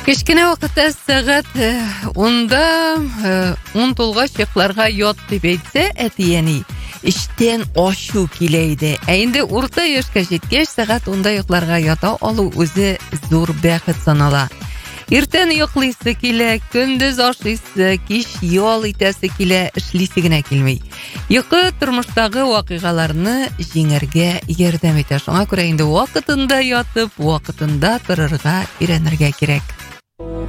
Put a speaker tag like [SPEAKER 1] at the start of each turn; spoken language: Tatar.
[SPEAKER 1] Кечкене вакытта сагат 10 толгач йокларга ят дип әйтсә, әтияни иштен ашу киләйде. Инде урта яшькә җиткәч сагат 10 йокларга ята алу үзе зур бәхет санала. Иртән йоклыйсы килә, көндез ашыйсы, кич ял итәсе килә, эшлисе генә килми. Йокы тормыштагы вакыйгаларны җиңәргә ярдәм итә. Шуңа күрә инде вакытында ятып, вакытында торырга өйрәнергә кирәк.